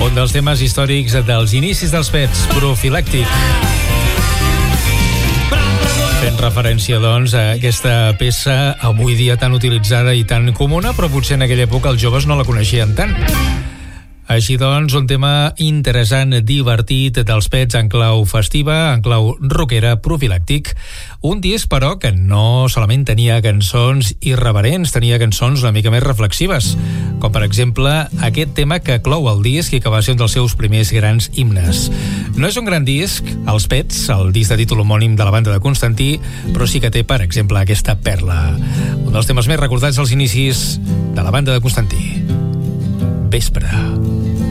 Un dels temes històrics dels inicis dels Pets, Profilàctic. Fent referència, doncs, a aquesta peça avui dia tan utilitzada i tan comuna, però potser en aquella època els joves no la coneixien tant. Així doncs, un tema interessant, divertit, dels Pets en clau festiva, en clau rockera, Profilàctic. Un disc, però, que no solament tenia cançons irreverents, tenia cançons una mica més reflexives, com per exemple aquest tema que clou el disc i que va ser un dels seus primers grans himnes. No és un gran disc, els Pets, el disc de títol homònim de la banda de Constantí, però sí que té, per exemple, aquesta perla. Un dels temes més recordats als inicis de la banda de Constantí. Vespre.